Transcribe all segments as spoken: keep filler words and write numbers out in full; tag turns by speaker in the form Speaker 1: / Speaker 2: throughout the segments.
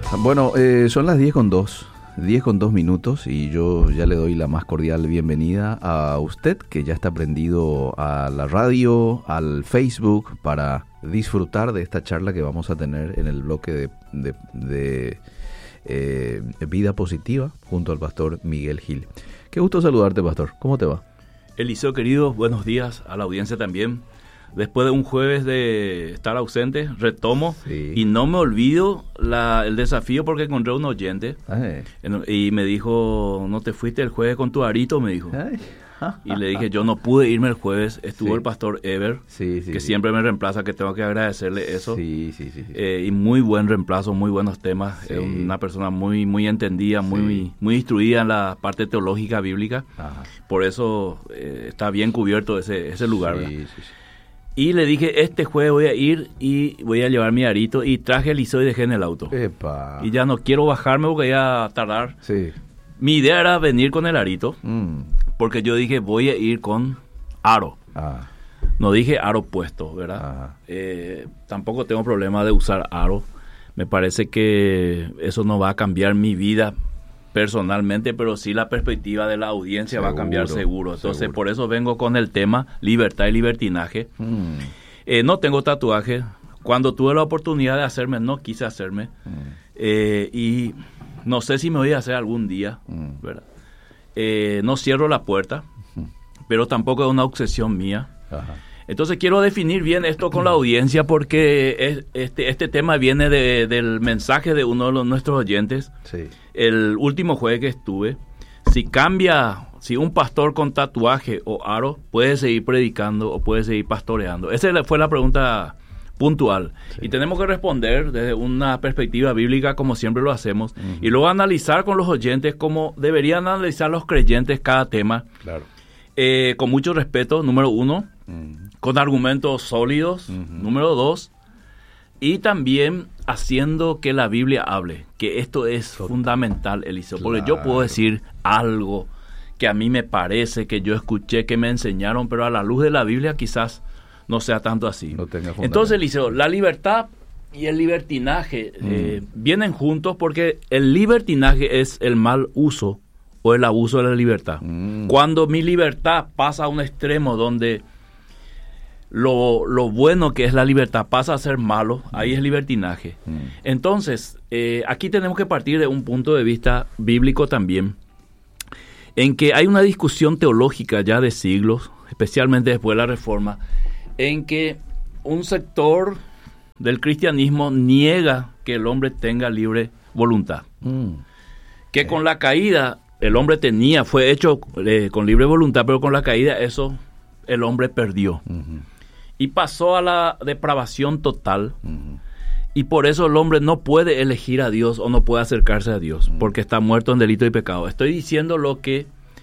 Speaker 1: Bueno, eh, son las diez con dos, diez con dos minutos y yo ya le doy la más cordial bienvenida a usted que ya está prendido a la radio, al Facebook para disfrutar de esta charla que vamos a tener en el bloque de, de, de eh, Vida Positiva junto al pastor Miguel Gil. Qué gusto saludarte, pastor. ¿Cómo te va?
Speaker 2: Eliseo, querido, buenos días a la audiencia también. Después de un jueves de estar ausente, retomo sí. Y no me olvido la, el desafío porque encontré un oyente Ay. y me dijo, ¿no te fuiste el jueves con tu arito? Me dijo. Ay. Y le dije, yo no pude irme el jueves, estuvo sí. el pastor Ever, sí, sí, que sí. siempre me reemplaza, que tengo que agradecerle eso. Sí, sí, sí, sí. Eh, y muy buen reemplazo, muy buenos temas. Sí. Es una persona muy muy entendida, muy, sí. muy instruida en la parte teológica bíblica. Ajá. Por eso eh, está bien cubierto ese, ese lugar. Sí, sí, sí. Y le dije, este jueves voy a ir y voy a llevar mi arito. Y traje el Liceo y dejé en el auto. Epa. Y ya no quiero bajarme porque voy a tardar. Sí. Mi idea era venir con el arito. Mm. Porque yo dije, voy a ir con aro. Ah. No dije aro puesto, ¿verdad? Ah. Eh, tampoco tengo problema de usar aro. Me parece que eso no va a cambiar mi vida personalmente, pero sí la perspectiva de la audiencia seguro, va a cambiar seguro. Entonces, seguro. Por eso vengo con el tema libertad y libertinaje. Mm. Eh, no tengo tatuaje. Cuando tuve la oportunidad de hacerme, no quise hacerme. Mm. Eh, y no sé si me voy a hacer algún día, mm. ¿verdad? Eh, no cierro la puerta, mm. pero tampoco es una obsesión mía. Ajá. Entonces quiero definir bien esto con la audiencia porque es, este, este tema viene de, del mensaje de uno de los, nuestros oyentes. Sí. El último jueves que estuve, si cambia, si un pastor con tatuaje o aro puede seguir predicando o puede seguir pastoreando. Esa fue la pregunta puntual. Sí. Y tenemos que responder desde una perspectiva bíblica como siempre lo hacemos. Uh-huh. Y luego analizar con los oyentes como deberían analizar los creyentes cada tema. Claro. Eh, con mucho respeto, número uno. Uh-huh. Con argumentos sólidos, uh-huh. número dos. Y también haciendo que la Biblia hable, que esto es Total. fundamental, Eliseo, claro. Porque yo puedo decir algo que a mí me parece, que yo escuché, que me enseñaron, pero a la luz de la Biblia quizás no sea tanto así. No tenga Entonces, Eliseo, la libertad y el libertinaje mm. eh, vienen juntos porque el libertinaje es el mal uso o el abuso de la libertad. Mm. Cuando mi libertad pasa a un extremo donde Lo, lo bueno que es la libertad pasa a ser malo, ahí es libertinaje. Mm. Entonces, eh, aquí tenemos que partir de un punto de vista bíblico también, en que hay una discusión teológica ya de siglos, especialmente después de la Reforma, en que un sector del cristianismo niega que el hombre tenga libre voluntad. Mm. Que eh. con la caída, el hombre tenía, fue hecho eh, con libre voluntad, pero con la caída eso el hombre perdió. Mm-hmm. Y pasó a la depravación total. Uh-huh. Y por eso el hombre no puede elegir a Dios o no puede acercarse a Dios, uh-huh. porque está muerto en delito y pecado. Estoy diciendo lo que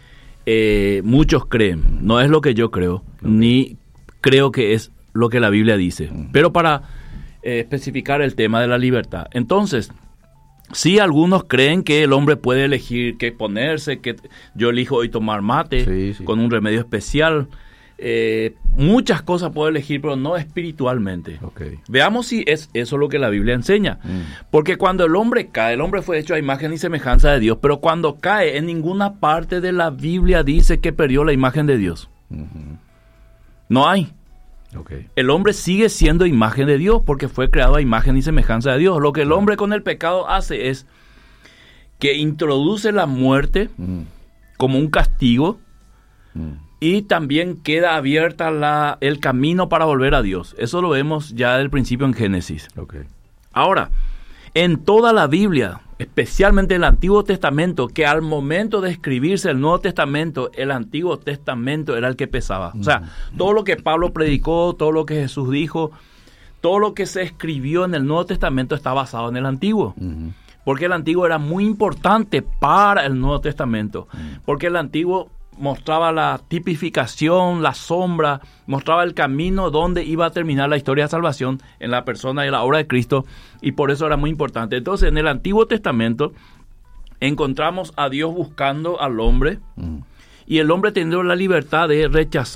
Speaker 2: eh, muchos creen. Uh-huh. No es lo que yo creo, uh-huh. ni creo que es lo que la Biblia dice. Uh-huh. Pero para eh, especificar el tema de la libertad. Entonces, sí, algunos creen que el hombre puede elegir qué ponerse, que yo elijo hoy tomar mate sí, sí. con un remedio especial. Eh, muchas cosas puedo elegir, pero no espiritualmente. Okay. Veamos si es eso lo que la Biblia enseña. Mm. Porque cuando el hombre cae, el hombre fue hecho a imagen y semejanza de Dios, pero cuando cae, en ninguna parte de la Biblia dice que perdió la imagen de Dios. Mm-hmm. No hay. Okay. El hombre sigue siendo imagen de Dios porque fue creado a imagen y semejanza de Dios. Lo que el hombre con el pecado hace es que introduce la muerte mm. como un castigo. Mm. Y también queda abierta la, el camino para volver a Dios. Eso lo vemos ya del principio en Génesis. Okay. Ahora, en toda la Biblia, especialmente en el Antiguo Testamento, que al momento de escribirse el Nuevo Testamento, el Antiguo Testamento era el que pesaba. Uh-huh. O sea, todo lo que Pablo predicó, todo lo que Jesús dijo, todo lo que se escribió en el Nuevo Testamento está basado en el Antiguo. Uh-huh. Porque el Antiguo era muy importante para el Nuevo Testamento. Uh-huh. Porque el Antiguo mostraba la tipificación, la sombra, mostraba el camino donde iba a terminar la historia de salvación en la persona y la obra de Cristo, y por eso era muy importante. Entonces, en el Antiguo Testamento encontramos a Dios buscando al hombre, mm. y el hombre teniendo la libertad de rechazar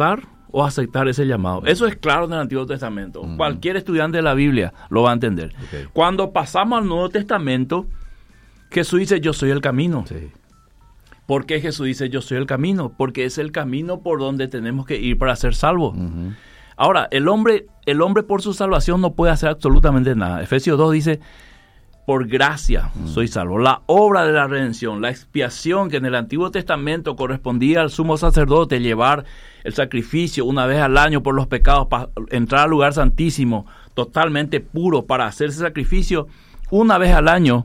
Speaker 2: o aceptar ese llamado. Eso es claro en el Antiguo Testamento. Uh-huh. Cualquier estudiante de la Biblia lo va a entender. Okay. Cuando pasamos al Nuevo Testamento, Jesús dice, yo soy el camino. Sí. ¿Por qué Jesús dice, yo soy el camino? Porque es el camino por donde tenemos que ir para ser salvos. Uh-huh. Ahora, el hombre, el hombre por su salvación no puede hacer absolutamente nada. Efesios dos dice, por gracia uh-huh. soy salvo. La obra de la redención, la expiación que en el Antiguo Testamento correspondía al sumo sacerdote, llevar el sacrificio una vez al año por los pecados, para entrar al lugar santísimo, totalmente puro, para hacer ese sacrificio una vez al año.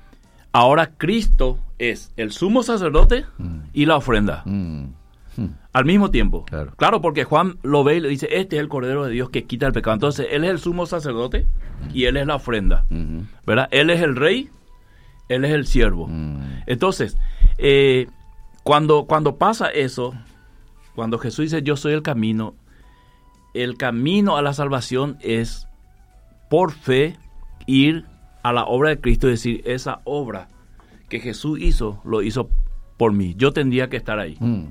Speaker 2: Ahora Cristo es el sumo sacerdote mm. y la ofrenda. Mm. Mm. Al mismo tiempo. Claro. Claro, porque Juan lo ve y le dice, este es el Cordero de Dios que quita el pecado. Entonces, Él es el sumo sacerdote mm. y Él es la ofrenda. Mm-hmm. ¿Verdad? Él es el rey, Él es el siervo. Mm. Entonces, eh, cuando, cuando pasa eso, cuando Jesús dice, yo soy el camino, el camino a la salvación es por fe ir a la obra de Cristo y decir, esa obra que Jesús hizo, lo hizo por mí. Yo tendría que estar ahí. Mm.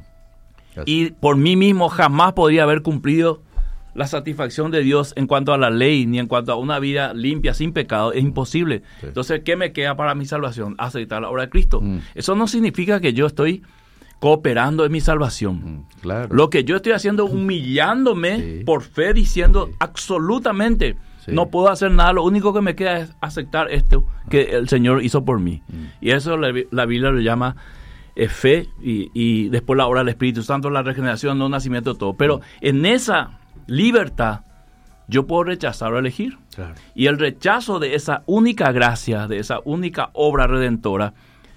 Speaker 2: Y por mí mismo jamás podría haber cumplido la satisfacción de Dios en cuanto a la ley, ni en cuanto a una vida limpia, sin pecado. Es imposible. Sí. Entonces, ¿qué me queda para mi salvación? Aceptar la obra de Cristo. Mm. Eso no significa que yo estoy cooperando en mi salvación. Mm, claro. Lo que yo estoy haciendo, humillándome sí. por fe, diciendo sí. absolutamente... Sí. No puedo hacer nada, lo único que me queda es aceptar esto que el Señor hizo por mí. Mm. Y eso la, la Biblia lo llama eh, fe y, y después la obra del Espíritu Santo, la regeneración, no nacimiento, todo. Pero mm. en esa libertad yo puedo rechazar o elegir. Claro. Y el rechazo de esa única gracia, de esa única obra redentora,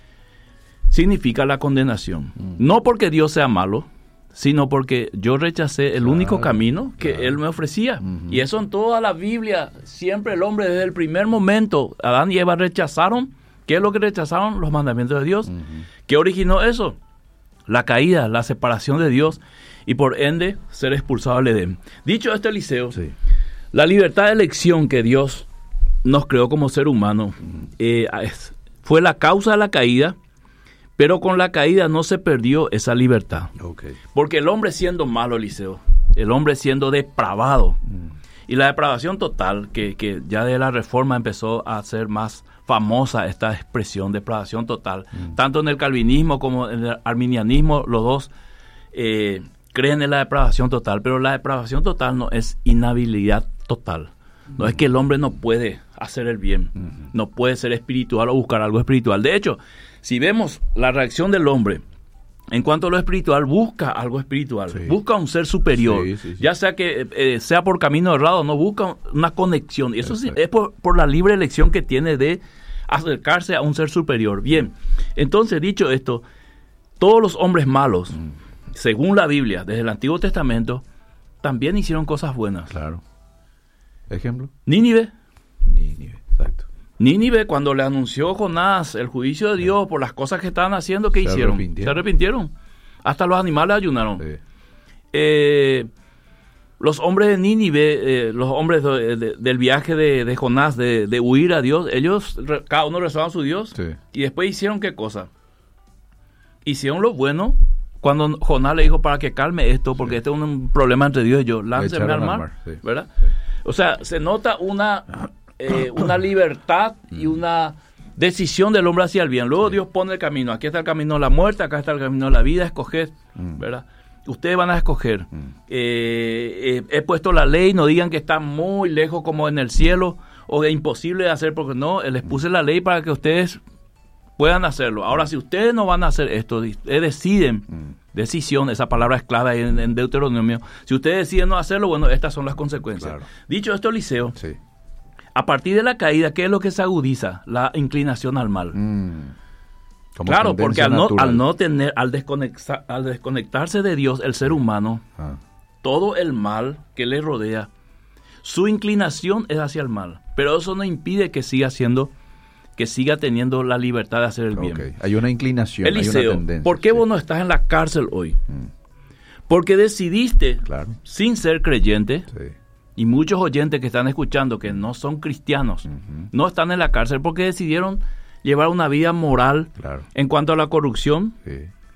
Speaker 2: significa la condenación. Mm. No porque Dios sea malo, sino porque yo rechacé el claro, único camino que claro. Él me ofrecía. Uh-huh. Y eso en toda la Biblia, siempre el hombre desde el primer momento, Adán y Eva rechazaron. ¿Qué es lo que rechazaron? Los mandamientos de Dios. Uh-huh. ¿Qué originó eso? La caída, la separación de Dios y por ende ser expulsado del Edén. Dicho esto, Eliseo, sí. la libertad de elección que Dios nos creó como ser humano uh-huh. eh, fue la causa de la caída. Pero con la caída no se perdió esa libertad. Okay. Porque el hombre siendo malo, Eliseo, el hombre siendo depravado, mm. y la depravación total, que, que ya de la Reforma empezó a ser más famosa esta expresión, depravación total, mm. tanto en el calvinismo como en el arminianismo, los dos eh, creen en la depravación total, pero la depravación total no es inhabilidad total. No mm. es que el hombre no puede hacer el bien, mm. no puede ser espiritual o buscar algo espiritual. De hecho, si vemos la reacción del hombre en cuanto a lo espiritual, busca algo espiritual, sí. busca un ser superior, sí, sí, sí. ya sea que eh, sea por camino errado, no busca una conexión. Y eso sí, es por, por la libre elección que tiene de acercarse a un ser superior. Bien, entonces dicho esto, todos los hombres malos, mm. según la Biblia, desde el Antiguo Testamento, también hicieron cosas buenas.
Speaker 1: Claro. ¿Ejemplo?
Speaker 2: Nínive.
Speaker 1: Nínive, exacto.
Speaker 2: Nínive, cuando le anunció Jonás el juicio de Dios sí. por las cosas que estaban haciendo, ¿qué Se hicieron? Arrepintieron. Se arrepintieron. Hasta los animales ayunaron. Sí. Eh, los hombres de Nínive, eh, los hombres de, de, del viaje de, de Jonás, de, de huir a Dios, ellos, cada uno rezaban a su Dios. Sí. Y después hicieron ¿qué cosa? Hicieron lo bueno. Cuando Jonás le dijo para que calme esto, porque sí. este es un problema entre Dios y yo, lánceme al mar, mar sí. ¿verdad? Sí. O sea, se nota una, eh, una libertad y una decisión del hombre hacia el bien. Luego sí. Dios pone el camino. Aquí está el camino de la muerte, acá está el camino de la vida. Escoged, mm. ¿verdad? Ustedes van a escoger. Mm. Eh, eh, he puesto la ley, no digan que está muy lejos como en el cielo o de imposible de hacer, porque no, les puse la ley para que ustedes puedan hacerlo. Ahora, si ustedes no van a hacer esto, ustedes deciden, mm. decisión, esa palabra es clave en, en Deuteronomio. Si ustedes deciden no hacerlo, bueno, estas son las consecuencias. Claro. Dicho esto, Eliseo, sí. a partir de la caída, ¿qué es lo que se agudiza? La inclinación al mal. Mm. Claro, porque al no, al no tener, al, desconectar, al desconectarse de Dios, el ser humano, ah. todo el mal que le rodea, su inclinación es hacia el mal. Pero eso no impide que siga siendo que siga teniendo la libertad de hacer el bien. Okay.
Speaker 1: Hay una inclinación,
Speaker 2: Eliseo,
Speaker 1: hay una tendencia.
Speaker 2: ¿por qué sí. vos no estás en la cárcel hoy? Mm. Porque decidiste, claro. sin ser creyente, sí. y muchos oyentes que están escuchando que no son cristianos, uh-huh. no están en la cárcel porque decidieron llevar una vida moral claro. en cuanto a la corrupción, sí.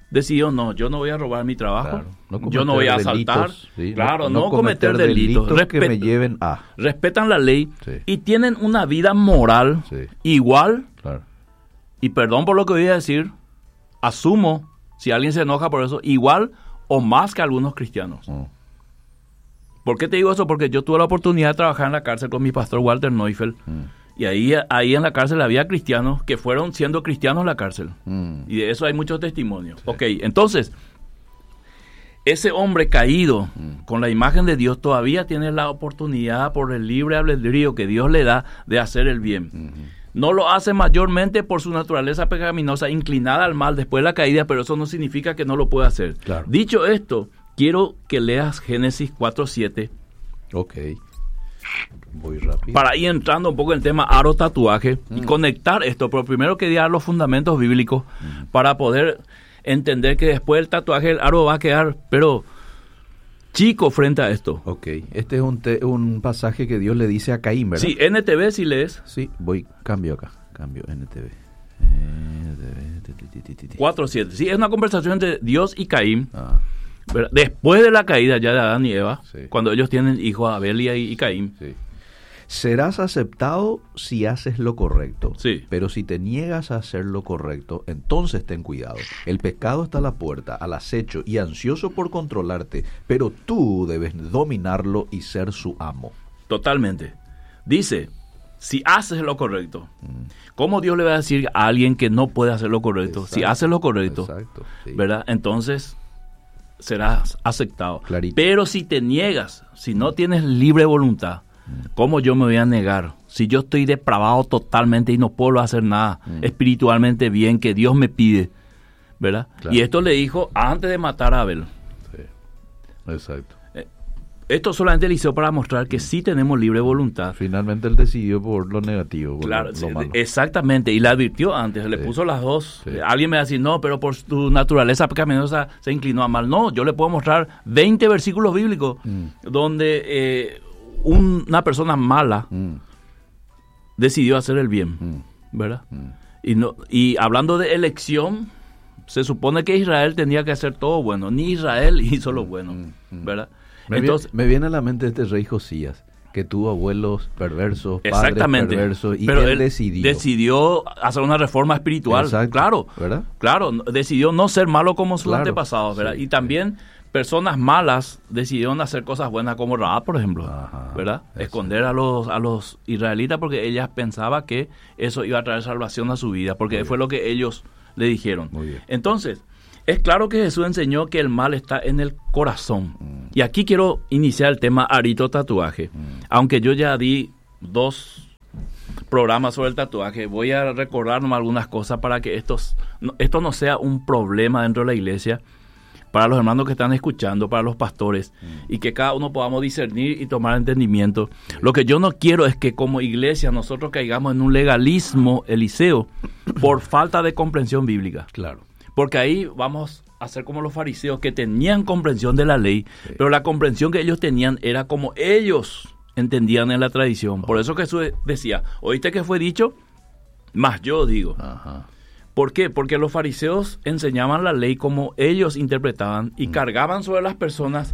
Speaker 2: decidió, no, yo no voy a robar mi trabajo, claro,
Speaker 1: no
Speaker 2: yo no voy a asaltar,
Speaker 1: delitos, ¿sí?
Speaker 2: claro, no,
Speaker 1: no,
Speaker 2: no cometer, cometer delitos,
Speaker 1: delitos Respet- que me lleven a...
Speaker 2: respetan la ley,
Speaker 1: sí.
Speaker 2: y tienen una vida moral
Speaker 1: sí.
Speaker 2: igual,
Speaker 1: claro.
Speaker 2: y perdón por lo que voy a decir, asumo, si alguien se enoja por eso, igual o más que algunos cristianos.
Speaker 1: Oh.
Speaker 2: ¿Por qué te digo eso? Porque yo tuve la oportunidad de trabajar en la cárcel con mi pastor Walter Neufeld, mm. y ahí, ahí en la cárcel había cristianos que fueron siendo cristianos en la cárcel. Mm. Y de eso hay muchos testimonios. Sí. Ok, entonces, ese hombre caído mm. con la imagen de Dios todavía tiene la oportunidad por el libre albedrío que Dios le da de hacer el bien. Mm-hmm. No lo hace mayormente por su naturaleza pecaminosa, inclinada al mal después de la caída, pero eso no significa que no lo pueda hacer.
Speaker 1: Claro.
Speaker 2: Dicho esto, quiero que leas Génesis cuatro siete.
Speaker 1: Ok. Voy rápido.
Speaker 2: Para ir entrando un poco en el tema aro tatuaje mm. y conectar esto, pero primero quería dar los fundamentos bíblicos mm. para poder entender que después del tatuaje el aro va a quedar, pero chico frente a esto.
Speaker 1: Ok, este es un, te, un pasaje que Dios le dice a Caín, ¿verdad?
Speaker 2: Sí, N T V si lees.
Speaker 1: Sí, voy, cambio acá, cambio N T V.
Speaker 2: cuatro siete, sí, es una conversación entre Dios y Caín.
Speaker 1: Ah.
Speaker 2: Después de la caída ya de Adán y Eva,
Speaker 1: sí.
Speaker 2: cuando ellos tienen hijos Abel y, y Caín.
Speaker 1: Sí. Serás aceptado si haces lo correcto,
Speaker 2: sí.
Speaker 1: pero si te niegas a hacer lo correcto, entonces ten cuidado. El pecado está a la puerta, al acecho y ansioso por controlarte, pero tú debes dominarlo y ser su amo.
Speaker 2: Totalmente. Dice, si haces lo correcto, mm. ¿cómo Dios le va a decir a alguien que no puede hacer lo correcto? Exacto, si haces lo correcto,
Speaker 1: exacto, sí.
Speaker 2: ¿verdad? Entonces serás aceptado.
Speaker 1: Clarito.
Speaker 2: Pero si te niegas, si no tienes libre voluntad, ¿cómo yo me voy a negar? Si yo estoy depravado totalmente y no puedo hacer nada mm. espiritualmente bien que Dios me pide, ¿verdad? Claro. Y esto le dijo antes de matar a Abel.
Speaker 1: Sí. Exacto.
Speaker 2: Eh, esto solamente le hizo para mostrar que sí tenemos libre voluntad.
Speaker 1: Finalmente él decidió por lo negativo, por
Speaker 2: claro,
Speaker 1: lo,
Speaker 2: sí,
Speaker 1: lo malo.
Speaker 2: Exactamente, y le advirtió antes, le sí. puso las dos.
Speaker 1: Sí.
Speaker 2: Alguien me va a decir, no, pero por tu naturaleza pecaminosa se inclinó a mal. No, yo le puedo mostrar veinte versículos bíblicos mm. donde... Eh, una persona mala mm. decidió hacer el bien, mm. ¿verdad? Mm. Y, no, y hablando de elección, se supone que Israel tenía que hacer todo bueno. Ni Israel hizo lo bueno, mm. ¿verdad?
Speaker 1: Me, Entonces, viene, me viene a la mente este rey Josías, que tuvo abuelos perversos, padres perversos, y
Speaker 2: pero
Speaker 1: él,
Speaker 2: él
Speaker 1: decidió.
Speaker 2: decidió hacer una reforma espiritual.
Speaker 1: Exacto,
Speaker 2: claro,
Speaker 1: ¿verdad?
Speaker 2: Claro, decidió no ser malo como sus
Speaker 1: claro,
Speaker 2: antepasados, ¿verdad?
Speaker 1: Sí,
Speaker 2: y también... Sí. Personas malas decidieron hacer cosas buenas como Rahab, por ejemplo, Ajá, ¿verdad? Eso. Esconder a los a los israelitas porque ellas pensaban que eso iba a traer salvación a su vida, porque fue lo que ellos le dijeron.
Speaker 1: Muy bien.
Speaker 2: Entonces, es claro que Jesús enseñó que el mal está en el corazón. Mm. Y aquí quiero iniciar el tema arito tatuaje. Mm. Aunque yo ya di dos programas sobre el tatuaje, voy a recordar nomás algunas cosas para que estos, no, esto no sea un problema dentro de la iglesia, para los hermanos que están escuchando, para los pastores, mm. y que cada uno podamos discernir y tomar entendimiento. Sí. Lo que yo no quiero es que como iglesia nosotros caigamos en un legalismo eliseo por falta de comprensión bíblica.
Speaker 1: Claro.
Speaker 2: Porque ahí vamos a ser como los fariseos que tenían comprensión de la ley, sí. pero la comprensión que ellos tenían era como ellos entendían en la tradición. Oh. Por eso Jesús decía, ¿oíste que fue dicho? Más yo digo.
Speaker 1: Ajá.
Speaker 2: ¿Por qué? Porque los fariseos enseñaban la ley como ellos interpretaban y mm. cargaban sobre las personas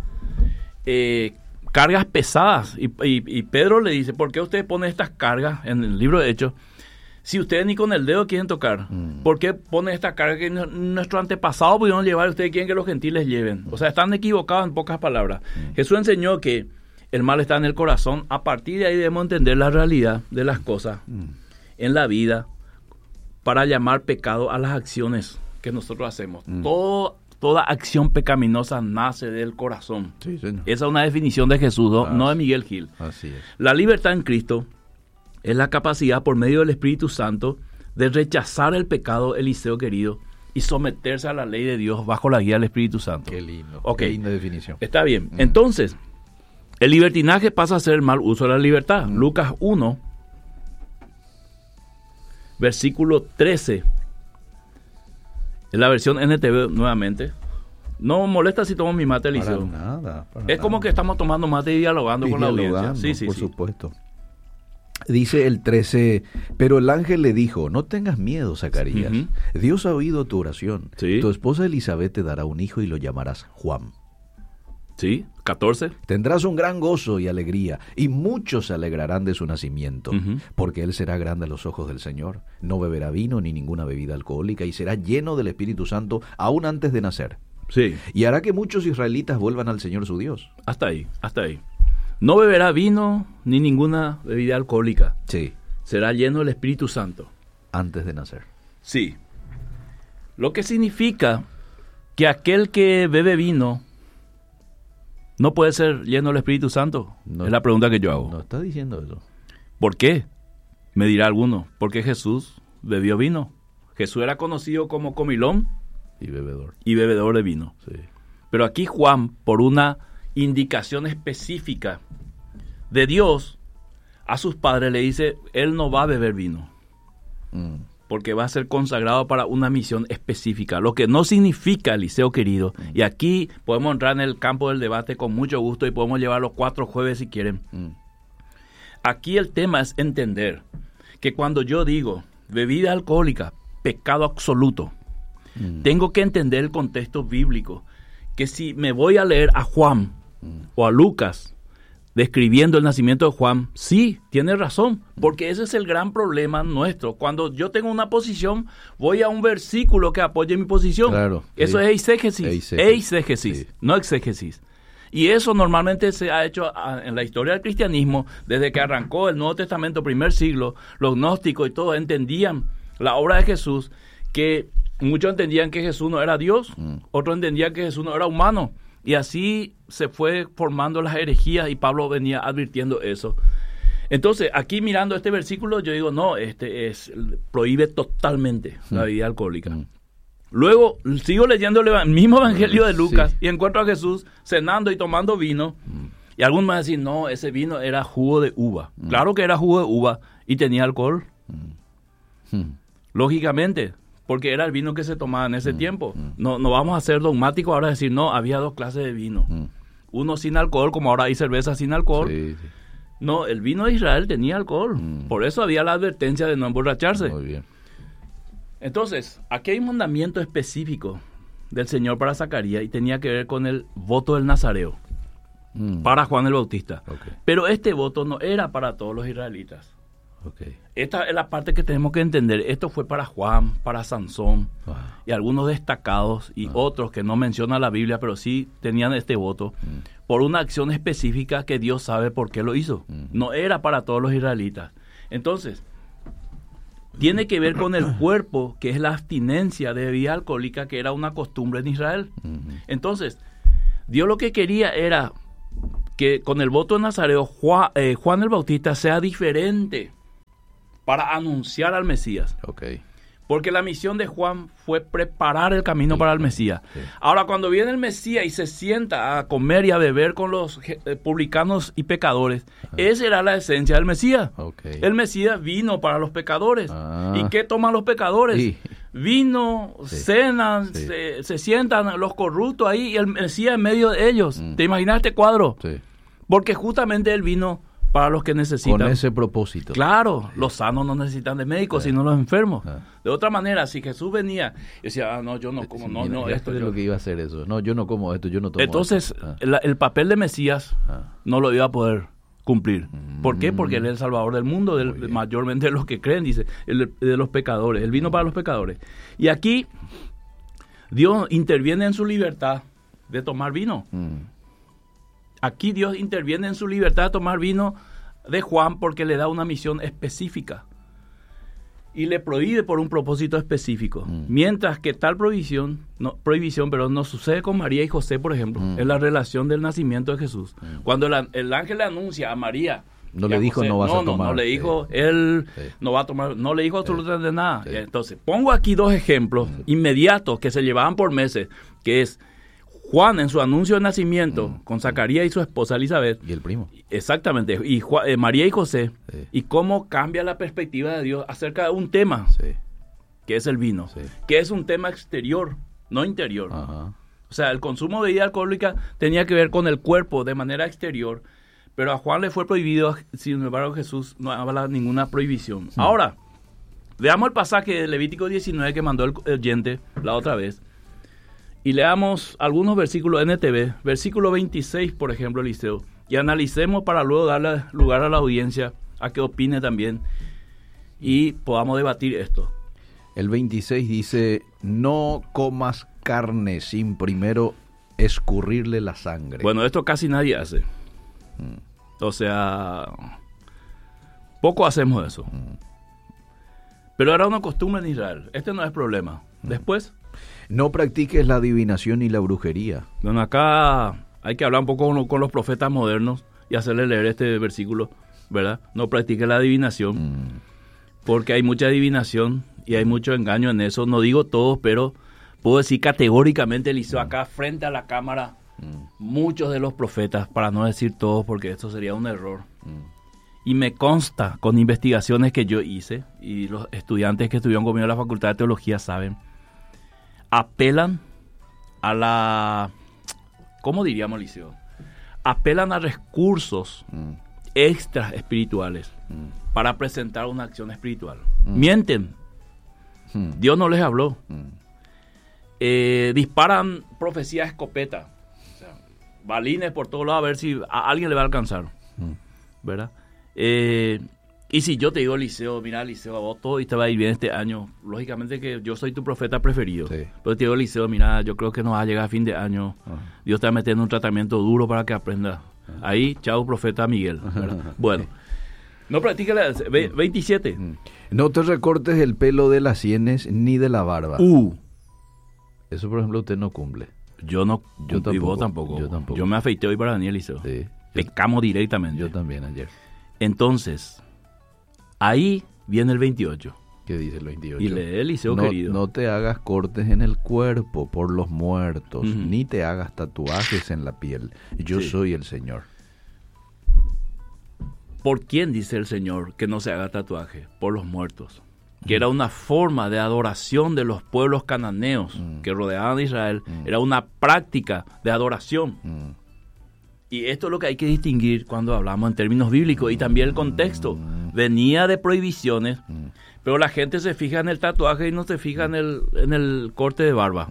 Speaker 2: eh, cargas pesadas. Y, y, y Pedro le dice, ¿por qué usted pone estas cargas en el libro de Hechos? Si ustedes ni con el dedo quieren tocar, mm. ¿por qué pone esta carga que nuestros antepasados pudieron llevar y ustedes quieren que los gentiles lleven? O sea, están equivocados en pocas palabras. Mm. Jesús enseñó que el mal está en el corazón. A partir de ahí debemos entender la realidad de las cosas mm. en la vida, para llamar pecado a las acciones que nosotros hacemos. Mm. Todo, toda acción pecaminosa nace del corazón.
Speaker 1: Sí, sí, no.
Speaker 2: Esa es una definición de Jesús, no,
Speaker 1: ah,
Speaker 2: no de Miguel Gil.
Speaker 1: Así es.
Speaker 2: La libertad en Cristo es la capacidad por medio del Espíritu Santo de rechazar el pecado, Eliseo querido, y someterse a la ley de Dios bajo la guía del Espíritu Santo.
Speaker 1: Qué lindo.
Speaker 2: Okay.
Speaker 1: Qué linda definición.
Speaker 2: Está bien.
Speaker 1: Mm.
Speaker 2: Entonces, el libertinaje pasa a ser el mal uso de la libertad. Mm. Lucas uno, versículo trece. En la versión N T V nuevamente. No molesta si tomo mi mate, Eliseo.
Speaker 1: Para nada. Para
Speaker 2: es
Speaker 1: nada.
Speaker 2: como que estamos tomando mate y dialogando, y con
Speaker 1: dialogando
Speaker 2: la audiencia. Sí, sí,
Speaker 1: por
Speaker 2: sí.
Speaker 1: supuesto. Dice el trece, pero el ángel le dijo, no tengas miedo, Zacarías. Uh-huh. Dios ha oído tu oración.
Speaker 2: Sí.
Speaker 1: Tu esposa Elizabeth te dará un hijo y lo llamarás Juan.
Speaker 2: Sí, catorce.
Speaker 1: Tendrás un gran gozo y alegría, y muchos se alegrarán de su nacimiento, uh-huh. porque él será grande a los ojos del Señor. No beberá vino ni ninguna bebida alcohólica, y será lleno del Espíritu Santo aún antes de nacer.
Speaker 2: Sí.
Speaker 1: Y hará que muchos israelitas vuelvan al Señor su Dios.
Speaker 2: Hasta ahí, hasta ahí. No beberá vino ni ninguna bebida alcohólica.
Speaker 1: Sí.
Speaker 2: Será lleno del Espíritu Santo.
Speaker 1: Antes de nacer.
Speaker 2: Sí. Lo que significa que aquel que bebe vino no puede ser lleno del Espíritu Santo. No, es la pregunta que yo hago.
Speaker 1: No está diciendo eso.
Speaker 2: ¿Por qué? Me dirá alguno. Porque Jesús bebió vino. Jesús era conocido como comilón
Speaker 1: y bebedor.
Speaker 2: Y bebedor de vino.
Speaker 1: Sí.
Speaker 2: Pero aquí Juan, por una indicación específica de Dios, a sus padres le dice, él no va a beber vino. Mm. Porque va a ser consagrado para una misión específica, lo que no significa, Eliseo querido, mm. y aquí podemos entrar en el campo del debate con mucho gusto y podemos llevar los cuatro jueves si quieren. Mm. Aquí el tema es entender que cuando yo digo bebida alcohólica, pecado absoluto, mm. tengo que entender el contexto bíblico, que si me voy a leer a Juan mm. o a Lucas, describiendo el nacimiento de Juan, sí, tiene razón, porque ese es el gran problema nuestro. Cuando yo tengo una posición, voy a un versículo que apoye mi posición.
Speaker 1: Claro,
Speaker 2: eso
Speaker 1: sí.
Speaker 2: es eisegesis, eisegesis, eisegesis sí. no exégesis. Y eso normalmente se ha hecho en la historia del cristianismo, desde que arrancó el Nuevo Testamento, primer siglo, los gnósticos y todos entendían la obra de Jesús, que muchos entendían que Jesús no era Dios, mm. otros entendían que Jesús no era humano. Y así se fue formando las herejías y Pablo venía advirtiendo eso. Entonces, aquí mirando este versículo, yo digo, no, este es prohíbe totalmente mm. la bebida alcohólica. Mm. Luego, sigo leyendo el mismo evangelio de Lucas sí. y encuentro a Jesús cenando y tomando vino. Mm. Y algunos me dicen, no, ese vino era jugo de uva. Mm. Claro que era jugo de uva y tenía alcohol. Mm. Mm. Lógicamente. Porque era el vino que se tomaba en ese mm, tiempo. Mm. No, no vamos a ser dogmáticos ahora decir, no, había dos clases de vino. Mm. Uno sin alcohol, como ahora hay cerveza sin alcohol. Sí, sí. No, el vino de Israel tenía alcohol. Mm. Por eso había la advertencia de no emborracharse.
Speaker 1: Muy bien.
Speaker 2: Entonces, aquí hay un mandamiento específico del Señor para Zacarías y tenía que ver con el voto del Nazareo mm. para Juan el Bautista. Okay. Pero este voto no era para todos los israelitas.
Speaker 1: Okay.
Speaker 2: Esta es la parte que tenemos que entender. Esto fue para Juan, para Sansón wow. y algunos destacados y wow. otros que no menciona la Biblia, pero sí tenían este voto mm. por una acción específica que Dios sabe por qué lo hizo. Mm. No era para todos los israelitas. Entonces, tiene que ver con el cuerpo, que es la abstinencia de bebida alcohólica, que era una costumbre en Israel. Mm. Entonces, Dios lo que quería era que con el voto de Nazareo, Juan, eh, Juan el Bautista sea diferente para anunciar al Mesías.
Speaker 1: Okay.
Speaker 2: Porque la misión de Juan fue preparar el camino sí, para el Mesías. Sí. Ahora, cuando viene el Mesías y se sienta a comer y a beber con los eh, publicanos y pecadores, ah. esa era la esencia del Mesías. Okay. El Mesías vino para los pecadores. Ah. ¿Y qué toman los pecadores? Sí. Vino, sí. cenan, sí. Se, se sientan los corruptos ahí y el Mesías en medio de ellos. Mm. ¿Te imaginas este cuadro?
Speaker 1: Sí.
Speaker 2: Porque justamente él vino para los que necesitan.
Speaker 1: Con ese propósito.
Speaker 2: Claro, los sanos no necesitan de médicos,
Speaker 1: sí.
Speaker 2: sino los enfermos.
Speaker 1: Ah.
Speaker 2: De otra manera, si Jesús venía y decía, ah, no, yo no como,
Speaker 1: sí,
Speaker 2: no,
Speaker 1: mira,
Speaker 2: no, esto
Speaker 1: es
Speaker 2: yo...
Speaker 1: lo que iba a hacer eso. No, yo no como esto, yo no tomo
Speaker 2: Entonces,
Speaker 1: esto. Ah.
Speaker 2: el, el papel de Mesías
Speaker 1: ah.
Speaker 2: no lo iba a poder cumplir.
Speaker 1: Mm.
Speaker 2: ¿Por qué? Porque él es el salvador del mundo, del, mayormente de los que creen, dice, el, de los pecadores. Él vino mm. para los pecadores. Y aquí, Dios interviene en su libertad de tomar vino. Mm. Aquí Dios interviene en su libertad de tomar vino de Juan porque le da una misión específica y le prohíbe por un propósito específico. Mm. Mientras que tal prohibición, no, prohibición, pero no sucede con María y José, por ejemplo, mm. en la relación del nacimiento de Jesús. Mm. Cuando el, el ángel le anuncia a María,
Speaker 1: no le dijo José, no vas
Speaker 2: no,
Speaker 1: a tomar.
Speaker 2: No, no le dijo, sí. él sí. no va a tomar, no le dijo absolutamente
Speaker 1: sí.
Speaker 2: nada.
Speaker 1: Sí.
Speaker 2: Entonces, pongo aquí dos ejemplos mm. inmediatos que se llevaban por meses, que es Juan en su anuncio de nacimiento mm. con Zacarías y su esposa Elizabeth.
Speaker 1: Y el primo.
Speaker 2: Exactamente. Y Juan, eh, María y José.
Speaker 1: Sí.
Speaker 2: Y cómo cambia la perspectiva de Dios acerca de un tema,
Speaker 1: sí.
Speaker 2: que es el vino.
Speaker 1: Sí. Que
Speaker 2: es un tema exterior, no interior.
Speaker 1: Ajá.
Speaker 2: O sea, el consumo de bebida alcohólica tenía que ver con el cuerpo de manera exterior. Pero a Juan le fue prohibido, sin embargo Jesús no habla ninguna prohibición. Sí. Ahora, veamos el pasaje de Levítico diecinueve que mandó el oyente la otra vez. Y leamos algunos versículos N T V, versículo veintiséis, por ejemplo, Eliseo. Y analicemos para luego darle lugar a la audiencia a que opine también y podamos debatir esto.
Speaker 1: El veintiséis dice, no comas carne sin primero escurrirle la sangre.
Speaker 2: Bueno, esto casi nadie hace. Mm. O sea, poco hacemos eso. Mm. Pero era una costumbre en Israel. Este no es problema. Mm. Después...
Speaker 1: No practiques la adivinación y la brujería.
Speaker 2: Bueno, acá hay que hablar un poco con, con los profetas modernos y hacerles leer este versículo, ¿verdad? No practiques la adivinación, mm. porque hay mucha adivinación y hay mucho engaño en eso. No digo todos, pero puedo decir categóricamente, Eliseo, mm. acá frente a la cámara, mm. muchos de los profetas, para no decir todos, porque esto sería un error. Mm. Y me consta con investigaciones que yo hice, y los estudiantes que estuvieron conmigo en la Facultad de Teología saben, apelan a la, ¿cómo diríamos, Eliseo? Apelan a recursos mm. extra espirituales mm. para presentar una acción espiritual. Mm. Mienten. Mm. Dios no les habló. Mm. Eh, disparan profecía escopeta. O sea, balines por todos lados a ver si a alguien le va a alcanzar. Mm. ¿Verdad? Eh, Y si yo te digo, Eliseo, mira, Eliseo, a vos todo y te va a ir bien este año, lógicamente que yo soy tu profeta preferido. Sí. Pero te digo, Eliseo, mira, yo creo que no va a llegar a fin de año. Uh-huh. Dios te va a meter en un tratamiento duro para que aprendas. Uh-huh. Ahí, chao, profeta Miguel. Uh-huh. Bueno, no practica la veintisiete. Uh-huh.
Speaker 1: No te recortes el pelo de las sienes ni de la barba.
Speaker 2: Uh.
Speaker 1: Eso, por ejemplo, usted no cumple.
Speaker 2: Yo no, yo tampoco, y vos tampoco.
Speaker 1: Yo tampoco.
Speaker 2: Yo me afeité hoy para venir, Eliseo.
Speaker 1: Sí.
Speaker 2: Pecamos directamente.
Speaker 1: Yo también ayer.
Speaker 2: Entonces... ahí viene el veintiocho.
Speaker 1: ¿Qué dice el veintiocho?
Speaker 2: Y lee, Eliseo,
Speaker 1: no,
Speaker 2: querido.
Speaker 1: No te hagas cortes en el cuerpo por los muertos, uh-huh. ni te hagas tatuajes en la piel. Yo sí. soy el Señor.
Speaker 2: ¿Por quién dice el Señor que no se haga tatuaje? Por los muertos. Uh-huh. Que era una forma de adoración de los pueblos cananeos uh-huh. que rodeaban a Israel. Uh-huh. Era una práctica de adoración. Uh-huh. Y esto es lo que hay que distinguir cuando hablamos en términos bíblicos y también el contexto. Venía de prohibiciones, pero la gente se fija en el tatuaje y no se fija en el, en el corte de barba.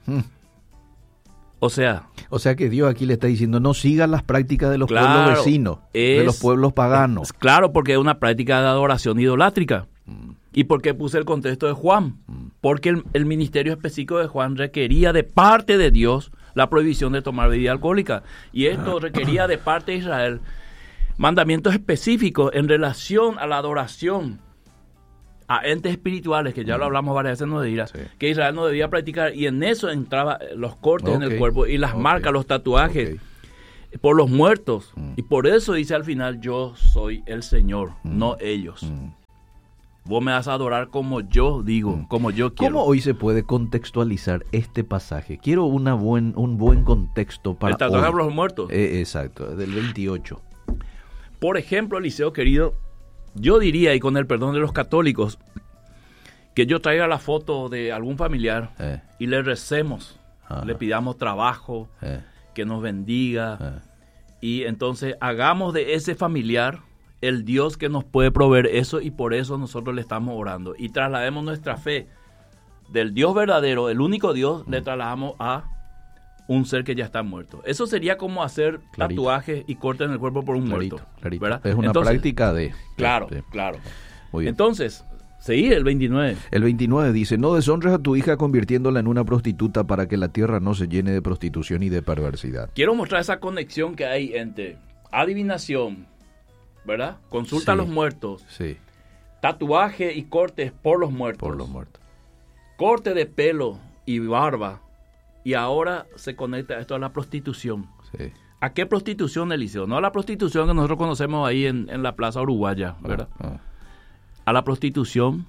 Speaker 2: O sea...
Speaker 1: O sea que Dios aquí le está diciendo, no sigan las prácticas de los claro, pueblos vecinos, es, de los pueblos paganos.
Speaker 2: Es, claro, porque es una práctica de adoración idolátrica. ¿Y por qué puse el contexto de Juan? Porque el, el ministerio específico de Juan requería de parte de Dios la prohibición de tomar bebida alcohólica. Y esto requería de parte de Israel mandamientos específicos en relación a la adoración a entes espirituales, que ya lo hablamos varias veces, no debía, sí. que Israel no debía practicar. Y en eso entraban los cortes okay. en el cuerpo y las okay. marcas, los tatuajes okay. por los muertos. Mm. Y por eso dice al final, yo soy el Señor, mm. no ellos. Mm. Vos me vas a adorar como yo digo, mm. como yo quiero.
Speaker 1: ¿Cómo hoy se puede contextualizar este pasaje? Quiero una buen, un buen contexto para
Speaker 2: el tatuaje por los muertos.
Speaker 1: Eh, exacto, del veintiocho.
Speaker 2: Por ejemplo, Eliseo, querido, yo diría, y con el perdón de los católicos, que yo traiga la foto de algún familiar eh. y le recemos, Ajá. le pidamos trabajo, eh. que nos bendiga, eh. y entonces hagamos de ese familiar el Dios que nos puede proveer eso, y por eso nosotros le estamos orando. Y traslademos nuestra fe del Dios verdadero, el único Dios, mm. le trasladamos a un ser que ya está muerto. Eso sería como hacer clarito. Tatuajes y cortes en el cuerpo por un clarito, muerto.
Speaker 1: Clarito. ¿Verdad? Es una Entonces, práctica de...
Speaker 2: Claro,
Speaker 1: de,
Speaker 2: claro. Muy bien. Entonces, seguí el veintinueve.
Speaker 1: El veintinueve dice, no deshonres a tu hija convirtiéndola en una prostituta para que la tierra no se llene de prostitución y de perversidad.
Speaker 2: Quiero mostrar esa conexión que hay entre adivinación, ¿verdad? Consulta sí. a los muertos.
Speaker 1: Sí.
Speaker 2: Tatuaje y cortes por los muertos.
Speaker 1: Por los muertos.
Speaker 2: Corte de pelo y barba. Y ahora se conecta esto a la prostitución. Sí. ¿A qué prostitución, Eliseo? No a la prostitución que nosotros conocemos ahí en, en la Plaza Uruguaya, ¿verdad? Ah, ah. A la prostitución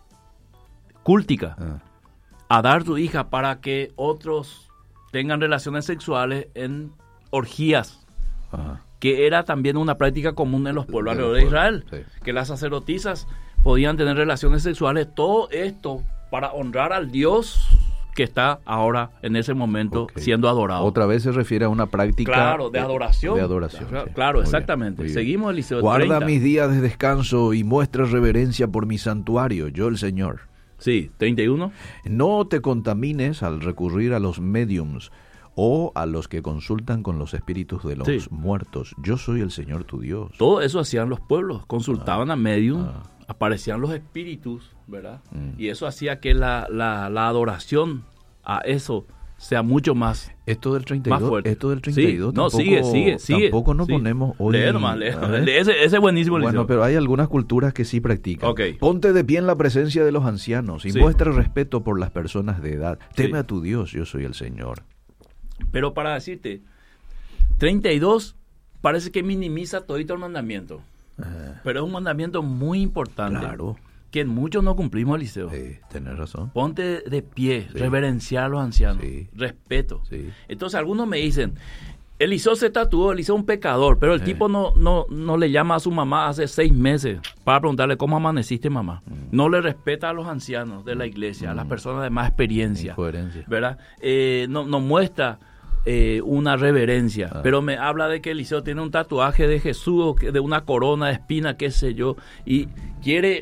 Speaker 2: cúltica. Ah. A dar tu hija para que otros tengan relaciones sexuales en orgías. Ajá. Que era también una práctica común en los pueblos alrededor de Israel, sí. que las sacerdotisas podían tener relaciones sexuales, todo esto para honrar al Dios que está ahora en ese momento okay. siendo adorado.
Speaker 1: Otra vez se refiere a una práctica
Speaker 2: claro, de adoración.
Speaker 1: De adoración.
Speaker 2: Claro,
Speaker 1: sí.
Speaker 2: claro exactamente. Bien, seguimos, Eliseo.
Speaker 1: Guarda
Speaker 2: treinta.
Speaker 1: Mis días de descanso y muestra reverencia por mi santuario, yo el Señor.
Speaker 2: Sí, treinta y uno.
Speaker 1: No te contamines al recurrir a los mediums o a los que consultan con los espíritus de los sí. muertos. Yo soy el Señor tu Dios.
Speaker 2: Todo eso hacían los pueblos, consultaban ah, a mediums, ah. aparecían los espíritus, ¿verdad? Mm. Y eso hacía que la, la, la adoración a eso sea mucho más
Speaker 1: Esto del treinta y dos,
Speaker 2: más fuerte.
Speaker 1: Esto del treinta y dos
Speaker 2: sí.
Speaker 1: tampoco,
Speaker 2: no, sigue, sigue, sigue.
Speaker 1: Tampoco nos
Speaker 2: sigue.
Speaker 1: ponemos hoy...
Speaker 2: Lee nomás, lee. Ese, ese es buenísimo.
Speaker 1: Bueno,
Speaker 2: Liceo.
Speaker 1: pero hay algunas culturas que sí practican.
Speaker 2: Okay.
Speaker 1: Ponte de pie en la presencia de los ancianos y
Speaker 2: sí.
Speaker 1: muestra respeto por las personas de edad. Teme
Speaker 2: sí.
Speaker 1: a tu Dios, yo soy el Señor.
Speaker 2: Pero para decirte, treinta y dos parece que minimiza todito el mandamiento. Uh, pero es un mandamiento muy importante.
Speaker 1: Claro.
Speaker 2: Que muchos no cumplimos, Eliseo.
Speaker 1: Sí, tenés razón.
Speaker 2: Ponte de pie,
Speaker 1: sí.
Speaker 2: reverenciar a los ancianos, sí. respeto.
Speaker 1: Sí.
Speaker 2: Entonces algunos me dicen, Eliseo se tatuó, Eliseo es un pecador, pero el sí. tipo no, no, no le llama a su mamá hace seis meses para preguntarle cómo amaneciste, mamá. Mm. No le respeta a los ancianos de la iglesia, mm. a las personas de más experiencia.
Speaker 1: Incoherencia.
Speaker 2: ¿Verdad? Eh, no, no muestra eh, una reverencia, ah. pero me habla de que Eliseo tiene un tatuaje de Jesús, de una corona de espina, qué sé yo, y quiere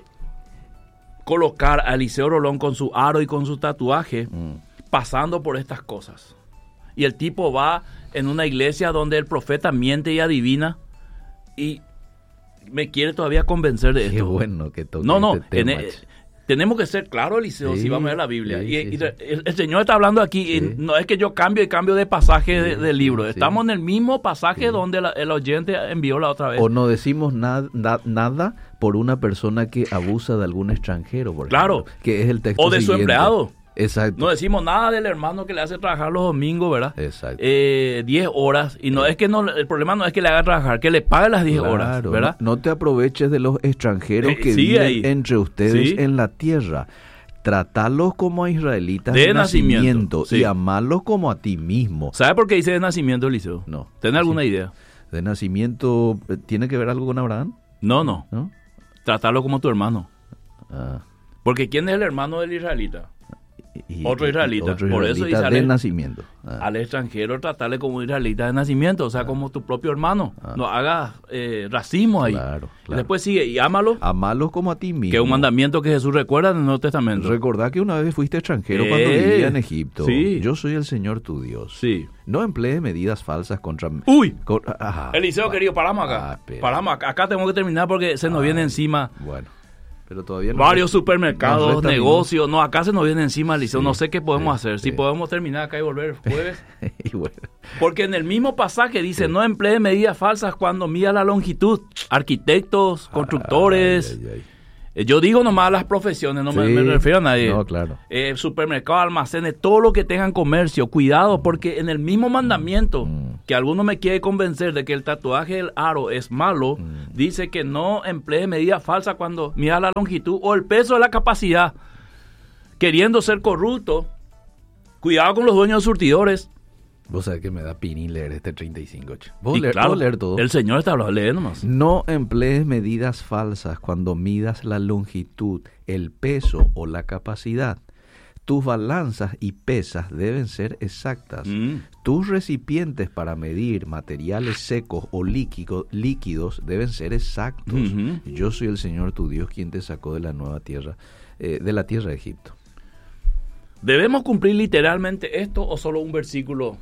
Speaker 2: colocar a Eliseo Rolón con su aro y con su tatuaje, mm. pasando por estas cosas. Y el tipo va en una iglesia donde el profeta miente y adivina y me quiere todavía convencer de
Speaker 1: Qué
Speaker 2: esto.
Speaker 1: Qué bueno que toque
Speaker 2: No, no,
Speaker 1: este tema.
Speaker 2: En, tenemos que ser claros, Eliseo,
Speaker 1: sí,
Speaker 2: si vamos a ver la Biblia.
Speaker 1: Sí,
Speaker 2: y,
Speaker 1: sí,
Speaker 2: y
Speaker 1: sí.
Speaker 2: El, el Señor está hablando aquí, sí. y no es que yo cambio y cambio de pasaje sí, de, del libro.
Speaker 1: Sí.
Speaker 2: Estamos en el mismo pasaje sí. donde la, el oyente envió la otra vez.
Speaker 1: O no decimos na, na, nada por una persona que abusa de algún extranjero, por
Speaker 2: claro.
Speaker 1: ejemplo, que es el texto
Speaker 2: o de
Speaker 1: siguiente.
Speaker 2: su empleado.
Speaker 1: Exacto.
Speaker 2: No decimos nada del hermano que le hace trabajar los domingos, ¿verdad?
Speaker 1: Exacto.
Speaker 2: Eh, diez horas. Y no sí. es que no, el problema no es que le haga trabajar, que le pague las diez
Speaker 1: claro,
Speaker 2: horas, ¿verdad?
Speaker 1: No, no te aproveches de los extranjeros
Speaker 2: eh,
Speaker 1: que
Speaker 2: sí,
Speaker 1: viven
Speaker 2: ahí.
Speaker 1: entre ustedes
Speaker 2: sí.
Speaker 1: en la tierra. Tratalos como a israelitas
Speaker 2: de,
Speaker 1: de
Speaker 2: nacimiento,
Speaker 1: nacimiento
Speaker 2: sí.
Speaker 1: y amarlos como a ti mismo.
Speaker 2: ¿Sabe por qué dice de nacimiento, Eliseo?
Speaker 1: No.
Speaker 2: ¿Tiene alguna
Speaker 1: sí.
Speaker 2: idea?
Speaker 1: ¿De nacimiento tiene que ver algo con Abraham?
Speaker 2: No, no.
Speaker 1: ¿No?
Speaker 2: Tratarlo como tu hermano.
Speaker 1: Ah.
Speaker 2: Porque ¿quién es el hermano del israelita?
Speaker 1: Y,
Speaker 2: otro israelita.
Speaker 1: Otro
Speaker 2: Por
Speaker 1: israelita
Speaker 2: eso dice
Speaker 1: de
Speaker 2: al,
Speaker 1: nacimiento. Ah.
Speaker 2: Al extranjero tratarle como israelita de nacimiento, o sea, ah. como tu propio hermano. Ah. No hagas eh, racismo ahí.
Speaker 1: Claro, claro.
Speaker 2: Después sigue, y ámalo.
Speaker 1: Amalos como a ti mismo.
Speaker 2: Que es un mandamiento que Jesús recuerda en el Nuevo Testamento.
Speaker 1: Recordá que una vez fuiste extranjero
Speaker 2: eh,
Speaker 1: cuando vivía en Egipto.
Speaker 2: Sí.
Speaker 1: Yo soy el Señor tu Dios.
Speaker 2: Sí.
Speaker 1: No emplees medidas falsas contra...
Speaker 2: ¡Uy!
Speaker 1: Con, ah,
Speaker 2: Eliseo, querido, paramos acá.
Speaker 1: Ah,
Speaker 2: paramos acá. Acá tenemos que terminar porque se nos
Speaker 1: Ay,
Speaker 2: viene encima...
Speaker 1: Bueno. Pero todavía no
Speaker 2: varios resta, supermercados, negocios.
Speaker 1: Minutos.
Speaker 2: No, acá se nos viene encima, Eliseo.
Speaker 1: Sí,
Speaker 2: no sé qué podemos
Speaker 1: sí,
Speaker 2: hacer.
Speaker 1: sí.
Speaker 2: Si podemos terminar acá y volver el jueves.
Speaker 1: y bueno.
Speaker 2: Porque en el mismo pasaje dice,
Speaker 1: sí.
Speaker 2: no emplee medidas falsas cuando mida la longitud. Arquitectos, constructores. Ay, ay, ay. Yo digo nomás las profesiones, no sí, me, me refiero a nadie.
Speaker 1: No, claro.
Speaker 2: Eh, supermercados, almacenes, todo lo que tengan comercio. Cuidado, porque en el mismo mandamiento, mm. que alguno me quiere convencer de que el tatuaje del aro es malo, mm. dice que no emplee medidas falsas cuando mida la longitud o el peso de la capacidad. Queriendo ser corrupto. Cuidado con los dueños de surtidores.
Speaker 1: Vos sabés que me da pini leer este treinta y cinco. ¿Vos
Speaker 2: y
Speaker 1: leer,
Speaker 2: claro,
Speaker 1: leer todo?
Speaker 2: El Señor está hablando, lee nomás.
Speaker 1: No emplees medidas falsas cuando midas la longitud, el peso o la capacidad. Tus balanzas y pesas deben ser exactas. Mm. Tus recipientes para medir materiales secos o líquido, líquidos deben ser exactos. Uh-huh. Yo soy el Señor tu Dios quien te sacó de la nueva tierra, eh, de la tierra de Egipto.
Speaker 2: ¿Debemos cumplir literalmente esto o solo un versículo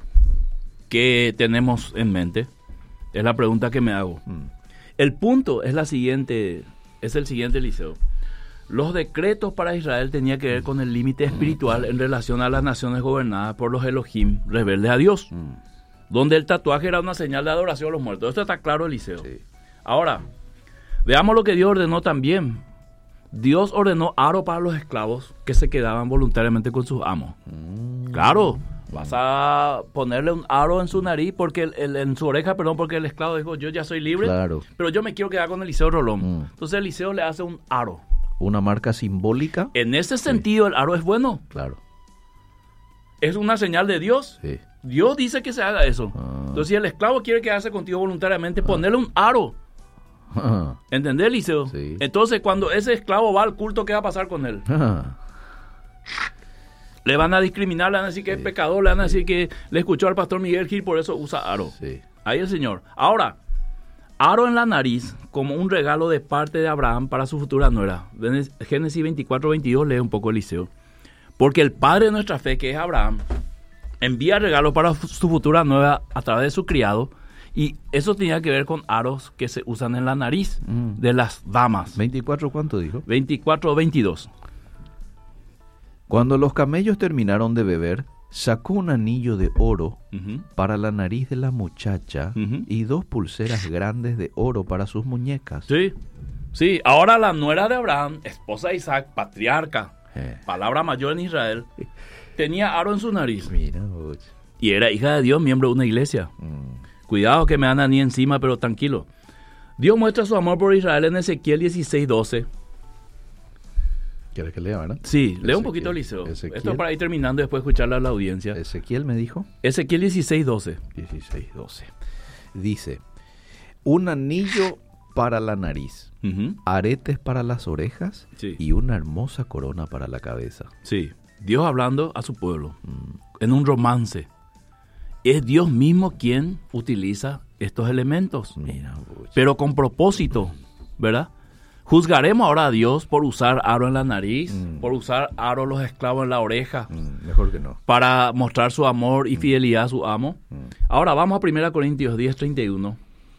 Speaker 2: que tenemos en mente? Es la pregunta que me hago. Mm. El punto es la siguiente, es el siguiente, Eliseo. Los decretos para Israel tenían que ver con el límite espiritual en relación a las naciones gobernadas por los Elohim, rebeldes a Dios, mm. donde el tatuaje era una señal de adoración a los muertos. Esto está claro, Eliseo. Sí. Ahora, veamos lo que Dios ordenó también. Dios ordenó aro para los esclavos que se quedaban voluntariamente con sus amos. Mm. Claro, vas a ponerle un aro en su nariz, porque el, el, en su oreja, perdón, porque el esclavo dijo, yo ya soy libre,
Speaker 1: claro.
Speaker 2: pero yo me quiero quedar con Eliseo Rolón. Mm. Entonces Eliseo le hace un aro.
Speaker 1: Una marca simbólica.
Speaker 2: En ese sentido, sí. El aro es bueno.
Speaker 1: Claro.
Speaker 2: Es una señal de Dios.
Speaker 1: Sí.
Speaker 2: Dios dice que se haga eso. Ah. Entonces, si el esclavo quiere quedarse contigo voluntariamente, ah. ponerle un aro. Ah. ¿Entendés, Eliseo?
Speaker 1: Sí.
Speaker 2: Entonces, cuando ese esclavo va al culto, ¿qué va a pasar con él?
Speaker 1: Ah.
Speaker 2: le van a discriminar, le van a decir que sí. es pecador, le van a decir que le escuchó al pastor Miguel Gil, por eso usa aro. Sí. Ahí el Señor. Ahora, aro en la nariz como un regalo de parte de Abraham para su futura nuera. Génesis veinticuatro, veintidós, lee un poco Eliseo. Porque el padre de nuestra fe, que es Abraham, envía regalos para su futura nuera a través de su criado, y eso tenía que ver con aros que se usan en la nariz mm. de las damas.
Speaker 1: ¿veinticuatro cuánto dijo?
Speaker 2: veinticuatro, veintidós.
Speaker 1: Cuando los camellos terminaron de beber, sacó un anillo de oro uh-huh. para la nariz de la muchacha uh-huh. y dos pulseras grandes de oro para sus muñecas.
Speaker 2: Sí, sí. Ahora la nuera de Abraham, esposa de Isaac, patriarca, eh. palabra mayor en Israel, tenía aro en su nariz. Mira, y era hija de Dios, miembro de una iglesia. Mm. Cuidado que me dan a mí encima, pero tranquilo. Dios muestra su amor por Israel en Ezequiel dieciséis, doce.
Speaker 1: ¿Quieres que lea, verdad?
Speaker 2: Sí,
Speaker 1: Ezequiel,
Speaker 2: lea un poquito, Eliseo. Ezequiel. Esto para ir terminando y después escucharle a la audiencia.
Speaker 1: Ezequiel me dijo.
Speaker 2: Ezequiel dieciséis, doce.
Speaker 1: dieciséis, doce. Dice, un anillo para la nariz, uh-huh. aretes para las orejas sí. y una hermosa corona para la cabeza.
Speaker 2: Sí, Dios hablando a su pueblo mm. en un romance. Es Dios mismo quien utiliza estos elementos, Mira, pero con propósito, ¿verdad? Juzgaremos ahora a Dios por usar aro en la nariz, mm. por usar aro los esclavos en la oreja.
Speaker 1: Mm, mejor que no.
Speaker 2: Para mostrar su amor y mm. fidelidad a su amo. Mm. Ahora vamos a primera Corintios diez, treinta y uno.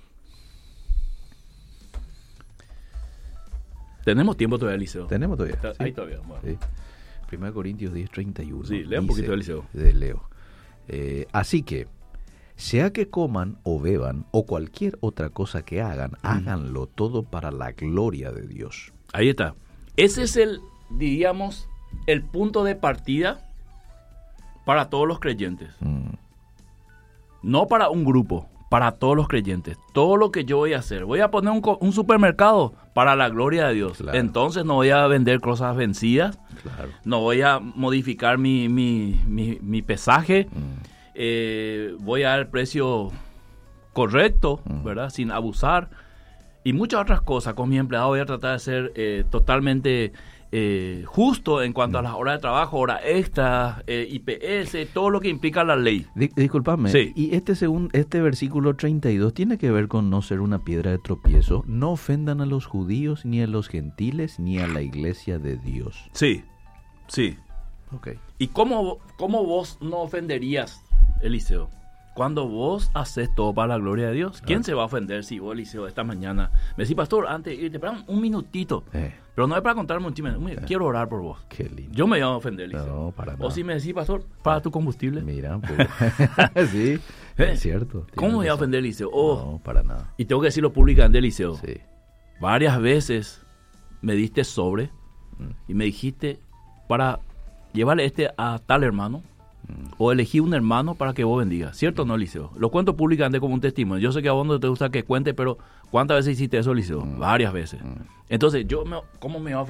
Speaker 2: ¿Tenemos tiempo todavía, Eliseo?
Speaker 1: Tenemos todavía.
Speaker 2: Está, sí. Ahí todavía. Bueno.
Speaker 1: Sí. primera Corintios diez, treinta y uno.
Speaker 2: Sí, lea un poquito, Eliseo.
Speaker 1: De Leo. Eh, así que, sea que coman o beban o cualquier otra cosa que hagan, mm. háganlo todo para la gloria de Dios.
Speaker 2: Ahí está. Ese es el, diríamos, el punto de partida para todos los creyentes. Mm. No para un grupo, para todos los creyentes. Todo lo que yo voy a hacer, voy a poner un, un supermercado para la gloria de Dios. Claro. Entonces no voy a vender cosas vencidas, claro. no voy a modificar mi, mi, mi, mi pesaje. Mm. Eh, voy a dar el precio correcto, uh-huh. ¿verdad? Sin abusar. Y muchas otras cosas. Con mi empleado voy a tratar de ser eh, totalmente eh, justo en cuanto uh-huh. a las horas de trabajo, horas extras, eh, I P S, todo lo que implica la ley.
Speaker 1: Di- disculpame. Sí. Y este, segun, este versículo treinta y dos tiene que ver con no ser una piedra de tropiezo. No ofendan a los judíos, ni a los gentiles, ni a la iglesia de Dios.
Speaker 2: Sí, sí.
Speaker 1: Okay.
Speaker 2: ¿Y cómo, cómo vos no ofenderías, Eliseo, cuando vos haces todo para la gloria de Dios? ¿Quién ah. se va a ofender si vos, Eliseo, esta mañana me decís, pastor, antes de irte, espera un minutito, eh. pero no es para contarme un chisme, eh. quiero orar por vos?
Speaker 1: Qué lindo.
Speaker 2: Yo me voy a ofender, Eliseo.
Speaker 1: No, para nada.
Speaker 2: O si me decís, pastor, para tu combustible.
Speaker 1: Mira, pues, sí, ¿Eh? es cierto.
Speaker 2: ¿Cómo me voy a ofender, Eliseo? Oh.
Speaker 1: No, para nada.
Speaker 2: Y tengo que decirlo públicamente, Eliseo.
Speaker 1: Sí.
Speaker 2: Varias veces me diste sobre mm. y me dijiste para llevarle este a tal hermano. O elegí un hermano para que vos bendigas. ¿Cierto o no, Eliseo? Lo cuento públicamente como un testimonio. Yo sé que a vos no te gusta que cuente, pero ¿cuántas veces hiciste eso, Eliseo? Mm. Varias veces. Mm. Entonces, yo me, ¿cómo me va a